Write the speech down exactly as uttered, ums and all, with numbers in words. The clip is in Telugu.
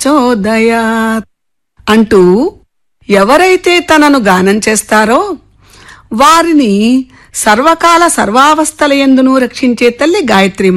చోదయాత్ అంటూ ఎవరైతే తనను గానం చేస్తారో వారిని సర్వకాల సర్వావస్థలయందును రక్షించే తల్లి గాయత్రి